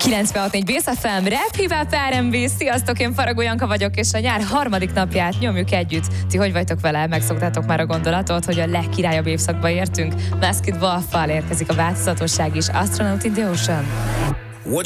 96.4 Bész FM, Rap, Hip-Hop, R&B, sziasztok, én Faragó Janka vagyok, és a nyár harmadik napját nyomjuk együtt. Ti hogy vagytok vele? Megszoktátok már a gondolatot, hogy a legkirályabb évszakba értünk? Masked Wolf-val érkezik a változatosság is, Astronaut in the Ocean.